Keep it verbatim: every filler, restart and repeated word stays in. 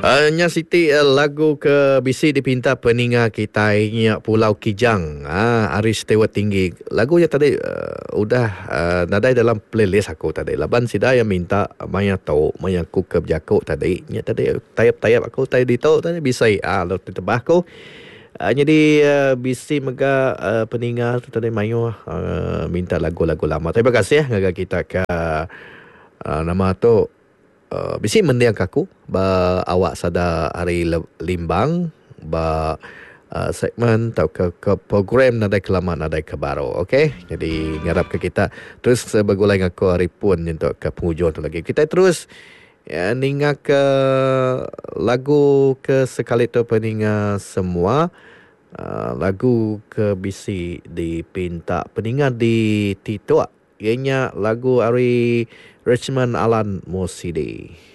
Nya Siti uh, lagu ke bisi dipinta peninga kita nya Pulau Kijang. Ah Aris Tewa Tinggi. Lagu yang tadi uh, udah uh, nadai dalam playlist aku tadi. Laban sida yang minta maya tau maya ku ke jakok tadi. Nya tadi tayap-tayap aku tadi tahu tadi bisa ah lo tebah aku. Uh, jadi uh, bisi mega uh, peninga tu tadi mayu uh, minta lagu-lagu lama. Terima kasih ya ngaga kita ke uh, nama tu Uh, bisi mendiang kaku ba awak sada hari le- limbang ba uh, segmen atau ke, ke program nadai kelama nadai ke baru. Okey, jadi ngarap ke kita terus uh, bergulai dengan aku hari pun untuk ke penghujung tu lagi kita terus ya, ninga ke lagu ke sekali tu peninga semua uh, lagu ke bisi dipinta peninga di Tito ianya lagu hari Richmond Alan Mosidi.